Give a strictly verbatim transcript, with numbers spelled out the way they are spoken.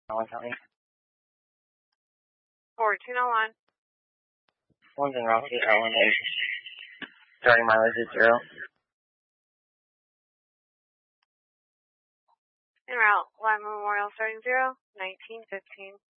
Allen County. fourteen oh one. One's in Rocky Island and starting mileage is zero. En route, Lime Memorial starting zero, nineteen fifteen.